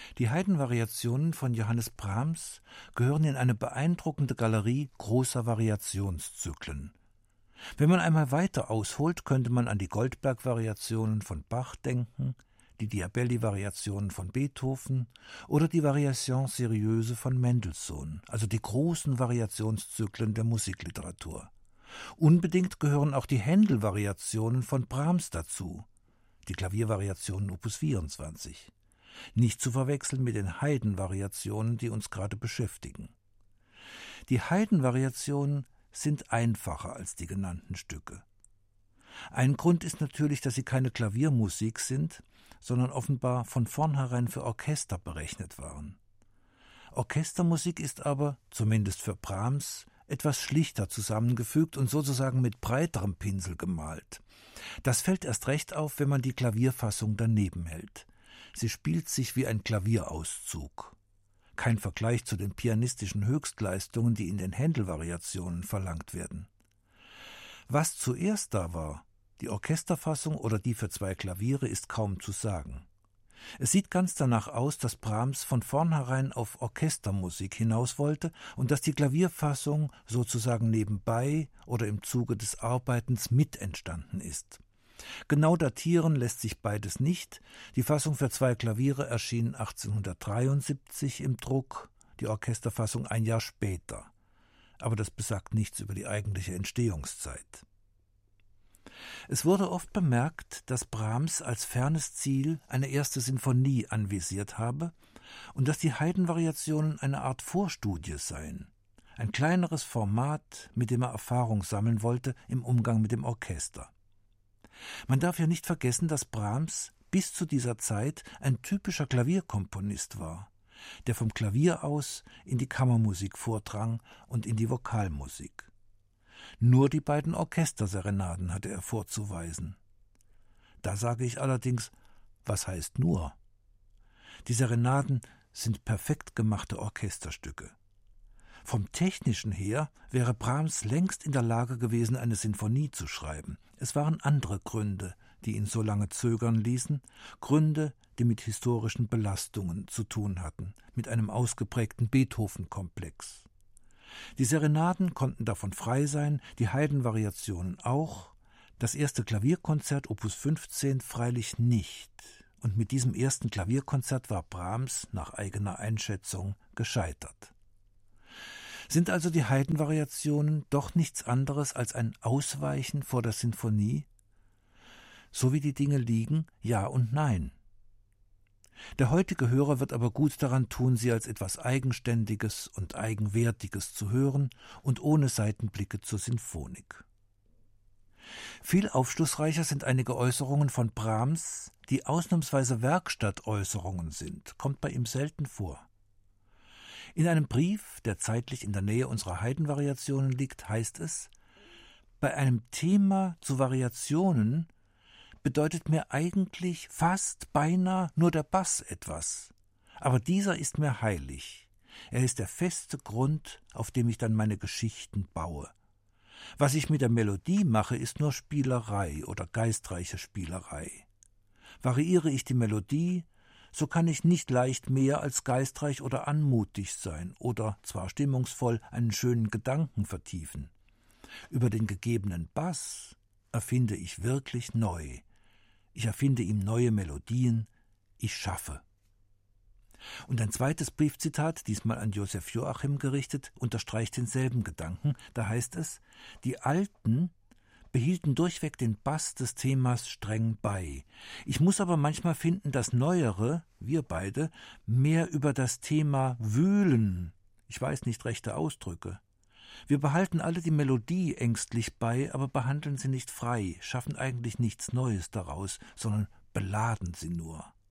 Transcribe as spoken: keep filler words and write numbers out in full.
Die Haydn-Variationen von Johannes Brahms gehören in eine beeindruckende Galerie großer Variationszyklen. Wenn man einmal weiter ausholt, könnte man an die Goldberg-Variationen von Bach denken, die Diabelli-Variationen von Beethoven oder die Variation sérieuse von Mendelssohn, also die großen Variationszyklen der Musikliteratur. Unbedingt gehören auch die Händel-Variationen von Brahms dazu, die Klaviervariationen Opus vierundzwanzig. Nicht zu verwechseln mit den Haydn-Variationen, die uns gerade beschäftigen. Die Haydn-Variationen sind einfacher als die genannten Stücke. Ein Grund ist natürlich, dass sie keine Klaviermusik sind, sondern offenbar von vornherein für Orchester berechnet waren. Orchestermusik ist aber, zumindest für Brahms, etwas schlichter zusammengefügt und sozusagen mit breiterem Pinsel gemalt. Das fällt erst recht auf, wenn man die Klavierfassung daneben hält. Sie spielt sich wie ein Klavierauszug. Kein Vergleich zu den pianistischen Höchstleistungen, die in den Händel-Variationen verlangt werden. Was zuerst da war, die Orchesterfassung oder die für zwei Klaviere, ist kaum zu sagen. Es sieht ganz danach aus, dass Brahms von vornherein auf Orchestermusik hinaus wollte und dass die Klavierfassung sozusagen nebenbei oder im Zuge des Arbeitens mit entstanden ist. Genau datieren lässt sich beides nicht. Die Fassung für zwei Klaviere erschien achtzehnhundertdreiundsiebzig im Druck, die Orchesterfassung ein Jahr später. Aber das besagt nichts über die eigentliche Entstehungszeit. Es wurde oft bemerkt, dass Brahms als fernes Ziel eine erste Sinfonie anvisiert habe und dass die Haydn-Variationen eine Art Vorstudie seien, ein kleineres Format, mit dem er Erfahrung sammeln wollte im Umgang mit dem Orchester. Man darf ja nicht vergessen, dass Brahms bis zu dieser Zeit ein typischer Klavierkomponist war, der vom Klavier aus in die Kammermusik vordrang und in die Vokalmusik. Nur die beiden Orchesterserenaden hatte er vorzuweisen. Da sage ich allerdings, was heißt nur? Die Serenaden sind perfekt gemachte Orchesterstücke. Vom Technischen her wäre Brahms längst in der Lage gewesen, eine Sinfonie zu schreiben. Es waren andere Gründe, die ihn so lange zögern ließen, Gründe, die mit historischen Belastungen zu tun hatten, mit einem ausgeprägten Beethoven-Komplex. Die Serenaden konnten davon frei sein, die Haydn-Variationen auch, das erste Klavierkonzert Opus fünfzehn freilich nicht. Und mit diesem ersten Klavierkonzert war Brahms nach eigener Einschätzung gescheitert. Sind also die Haydn-Variationen doch nichts anderes als ein Ausweichen vor der Sinfonie? So wie die Dinge liegen, ja und nein. Der heutige Hörer wird aber gut daran tun, sie als etwas Eigenständiges und Eigenwertiges zu hören und ohne Seitenblicke zur Sinfonik. Viel aufschlussreicher sind einige Äußerungen von Brahms, die ausnahmsweise Werkstattäußerungen sind, kommt bei ihm selten vor. In einem Brief, der zeitlich in der Nähe unserer Haydn-Variationen liegt, heißt es: Bei einem Thema zu Variationen bedeutet mir eigentlich fast beinahe nur der Bass etwas. Aber dieser ist mir heilig. Er ist der feste Grund, auf dem ich dann meine Geschichten baue. Was ich mit der Melodie mache, ist nur Spielerei oder geistreiche Spielerei. Variiere ich die Melodie, so kann ich nicht leicht mehr als geistreich oder anmutig sein oder, zwar stimmungsvoll, einen schönen Gedanken vertiefen. Über den gegebenen Bass erfinde ich wirklich neu. Ich erfinde ihm neue Melodien, ich schaffe. Und ein zweites Briefzitat, diesmal an Joseph Joachim gerichtet, unterstreicht denselben Gedanken. Da heißt es: Die Alten behielten durchweg den Bass des Themas streng bei. Ich muss aber manchmal finden, dass Neuere, wir beide, mehr über das Thema wühlen. Ich weiß nicht rechte Ausdrücke. Wir behalten alle die Melodie ängstlich bei, aber behandeln sie nicht frei, schaffen eigentlich nichts Neues daraus, sondern beladen sie nur.